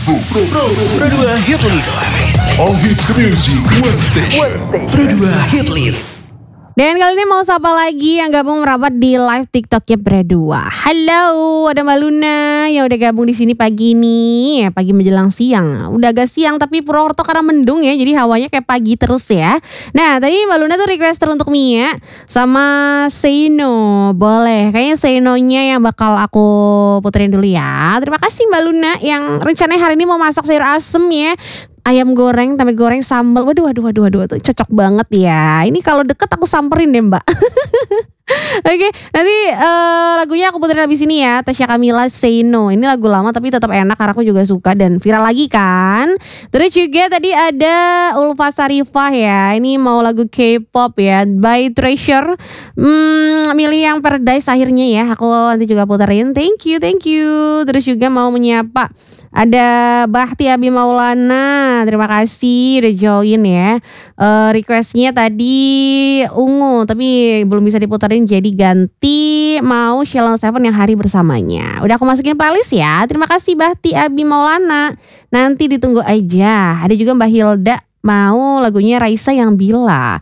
Pro 2 Hit List. All hits music, one station. Pro 2 Hit List. Dan kali ini mau sapa lagi yang gabung merapat di live TikToknya Berdua. Halo, ada Mbak Luna yang udah gabung di sini pagi ini, pagi menjelang siang. Udah agak siang tapi Purwokerto karena mendung ya, jadi hawanya kayak pagi terus ya. Nah, tadi Mbak Luna tuh requester untuk Mia sama Seino. Boleh, kayaknya Seinonya yang bakal aku puterin dulu ya. Terima kasih Mbak Luna yang rencananya hari ini mau masak sayur asem ya. Ayam goreng, tempe goreng, sambal. Waduh, tuh cocok banget ya. Ini kalau deket aku samperin deh Mbak. Oke, nanti lagunya aku puterin abis ini ya. Tasya Kamila Say No. Ini lagu lama tapi tetap enak karena aku juga suka dan viral lagi kan. Terus juga tadi ada Ulfa Sarifah ya. Ini mau lagu K-pop ya, by Treasure. Milih yang Paradise akhirnya ya. Aku nanti juga puterin. Thank you. Terus juga mau menyapa ada Bahti Abi Maulana. Terima kasih udah join ya. Requestnya tadi Ungu tapi belum bisa diputerin jadi ganti mau Sheila Seven yang Hari Bersamanya. Udah aku masukin playlist ya. Terima kasih Bahti Abi Maulana. Nanti ditunggu aja. Ada juga Mbak Hilda mau lagunya Raisa yang Bila.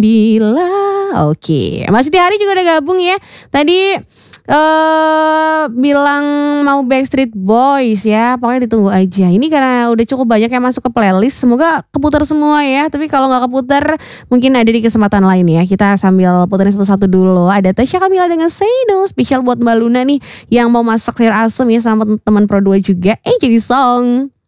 Oke. Mas Siti Hari juga udah gabung ya. Tadi bilang mau Backstreet Boys ya. Pokoknya ditunggu aja. Ini karena udah cukup banyak yang masuk ke playlist. Semoga keputar semua ya. Tapi kalau gak keputar mungkin ada di kesempatan lain ya. Kita sambil puterin satu-satu dulu. Ada Tasya Kamila dengan Say No. Spesial buat Mbak Luna nih yang mau masak sayur asem ya sama teman Pro 2 juga. Jadi song.